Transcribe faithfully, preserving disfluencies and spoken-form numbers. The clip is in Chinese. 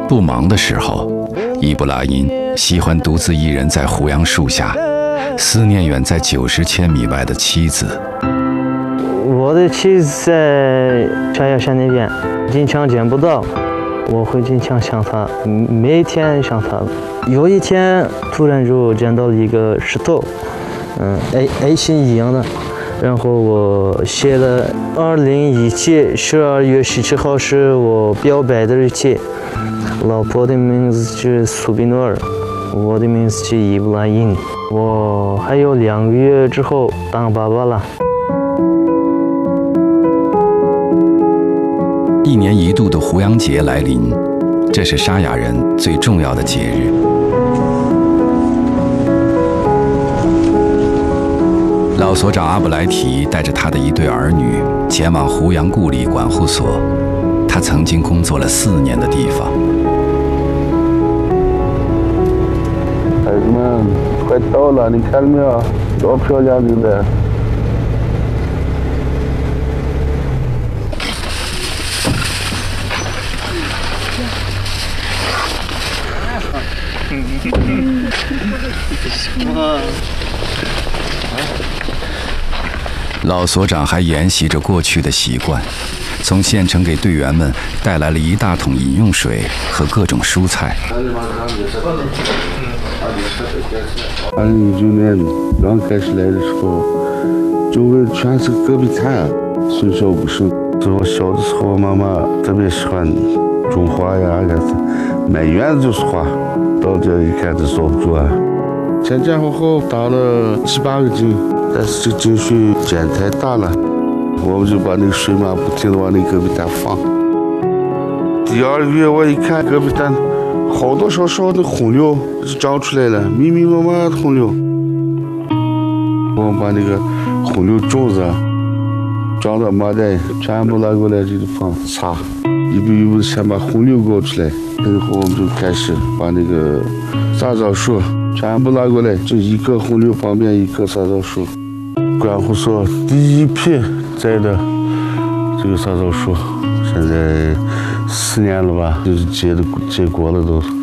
不忙的时候，伊布拉因喜欢独自一人在胡杨树下，思念远在九十千米外的妻子。 我的妻子在沙雅山那边，经常见不到，我会经常想她，每天想她。有一天突然就见到了一个石头，嗯 ，A A 型一样的，然后我写了二零一七十二月十七号是我表白的日期，老婆的名字是苏比诺尔，我的名字是伊布拉因，我还有两个月之后当爸爸了。 一年一度的胡杨节来临，这是沙雅人最重要的节日。老所长阿布莱提带着他的一对儿女前往胡杨故里管护所，他曾经工作了四年的地方。 孩子们，快到了，你看到没有？多漂亮，对不对？ 老所长还沿袭着过去的习惯，从县城给队员们带来了一大桶饮用水和各种蔬菜。 二零一九年刚开始来的时候，周围全是戈壁滩，寸草不生。是我小的时候，妈妈特别喜欢种花呀，干啥，满院子就是花。到这一看，就坐不住啊！前前后后打了七八个井，但是这井水涧太大了，我们就把那个水马不停地往那戈壁滩放。第二个月我一看戈壁滩，好多少少的洪流就长出来了，密密麻麻的洪流。我们把那个洪流种子长到麻袋，全部拿过来这个放擦，一步一步先把洪流搞出来。然后我们就开始把那个杂草树全部拿过来，这一棵洪流旁边一棵杂草树。管护所第一批栽的这个杂草树，现在四年了吧，就是结的结果了都。